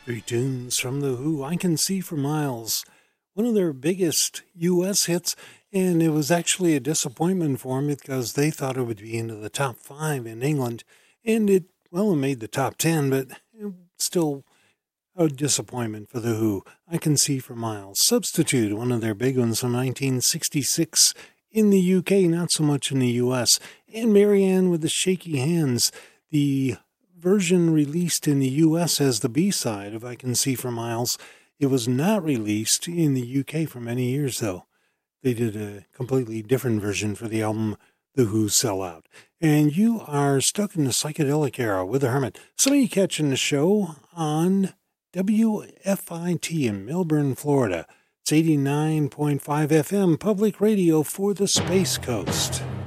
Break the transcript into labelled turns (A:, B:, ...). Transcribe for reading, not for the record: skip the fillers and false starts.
A: Three tunes from The Who, I Can See for Miles. One of their biggest U.S. hits, and it was actually a disappointment for them because they thought it would be into the top 5 in England, and it made the top 10, but still a disappointment for The Who. I Can See for Miles. Substitute, one of their big ones from 1966 in the UK, not so much in the US. And Marianne with the Shaky Hands, the version released in the US as the B-side of I Can See for Miles. It was not released in the UK for many years, though. They did a completely different version for the album The Who Sell Out. And you are stuck in the psychedelic era with the Hermit. Some of you catching the show on WFIT in Melbourne, Florida. It's 89.5 FM public radio for the Space Coast.